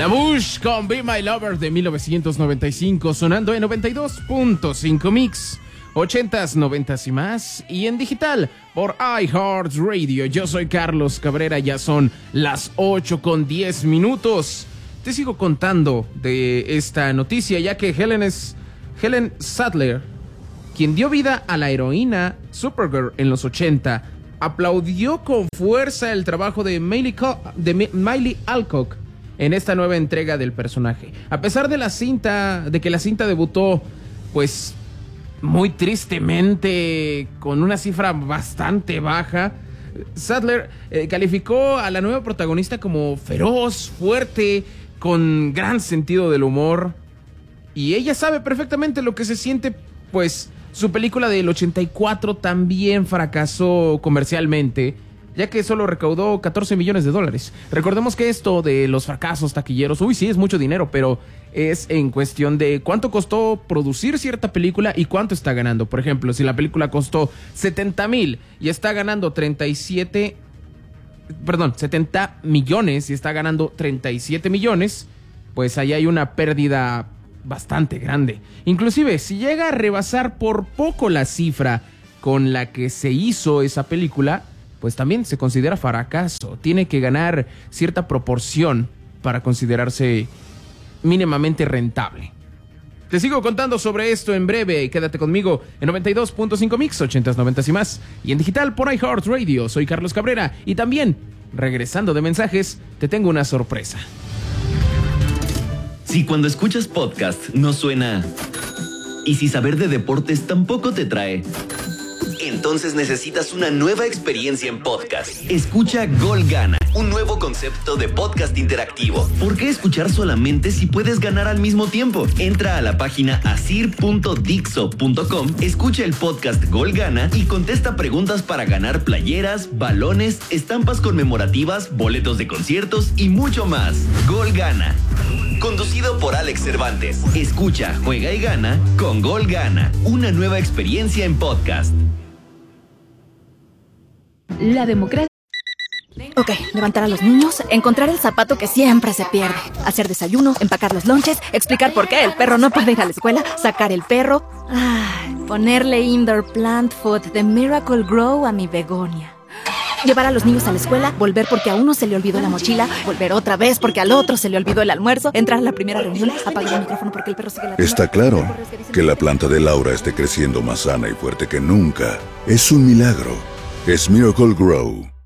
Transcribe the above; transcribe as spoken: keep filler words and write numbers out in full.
Bush con Be My Lover de mil novecientos noventa y cinco, sonando en noventa y dos punto cinco Mix, ochentas, noventas y más, y en digital por iHeartRadio. Yo soy Carlos Cabrera, ya son las ocho con diez minutos. Te sigo contando de esta noticia, ya que Helen, es, Helen Sattler, quien dio vida a la heroína Supergirl en los ochenta, aplaudió con fuerza el trabajo de Miley, Co- de Miley Alcock en esta nueva entrega del personaje. A pesar de la cinta, de que la cinta debutó, pues, muy tristemente, con una cifra bastante baja, Sattler eh, calificó a la nueva protagonista como feroz, fuerte, con gran sentido del humor. Y ella sabe perfectamente lo que se siente, pues, su película del ochenta y cuatro también fracasó comercialmente, ya que solo recaudó catorce millones de dólares. Recordemos que esto de los fracasos taquilleros, uy, sí, es mucho dinero, pero es en cuestión de cuánto costó producir cierta película y cuánto está ganando. Por ejemplo, si la película costó setenta mil y está ganando treinta y siete, perdón, setenta millones y está ganando treinta y siete millones, pues ahí hay una pérdida bastante grande. Inclusive, si llega a rebasar por poco la cifra con la que se hizo esa película, pues también se considera fracaso. Tiene que ganar cierta proporción para considerarse mínimamente rentable. Te sigo contando sobre esto en breve. Quédate conmigo en noventa y dos punto cinco Mix, ochentas, noventas y más. Y en digital por iHeartRadio. Soy Carlos Cabrera. Y también, regresando de mensajes, te tengo una sorpresa. Si cuando escuchas podcast no suena... y si saber de deportes tampoco te trae... entonces necesitas una nueva experiencia en podcast. Escucha Gol Gana, un nuevo concepto de podcast interactivo. ¿Por qué escuchar solamente si puedes ganar al mismo tiempo? Entra a la página asir punto dixo punto com, escucha el podcast Gol Gana y contesta preguntas para ganar playeras, balones, estampas conmemorativas, boletos de conciertos y mucho más. Gol Gana, conducido por Alex Cervantes. Escucha, juega y gana con Gol Gana, una nueva experiencia en podcast. La democracia. Ok, levantar a los niños, encontrar el zapato que siempre se pierde, hacer desayuno, empacar los lonches, explicar por qué el perro no puede ir a la escuela, sacar el perro, ay, ponerle indoor plant food de Miracle Grow a mi begonia. Llevar a los niños a la escuela, volver porque a uno se le olvidó la mochila, volver otra vez porque al otro se le olvidó el almuerzo, entrar a la primera reunión, apagar el micrófono porque el perro sigue latiendo. Está claro que la planta de Laura esté creciendo más sana y fuerte que nunca. Es un milagro. Es Miracle Grow.